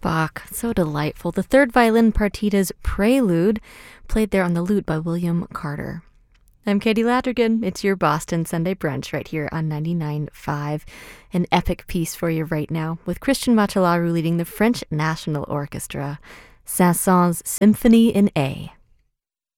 Bach, so delightful. The third violin partita's Prelude, played there on the lute by William Carter. I'm Katie Lattergan. It's your Boston Sunday Brunch right here on 99.5. An epic piece for you right now with Christian Machalaru leading the French National Orchestra, Saint-Saëns Symphony in A.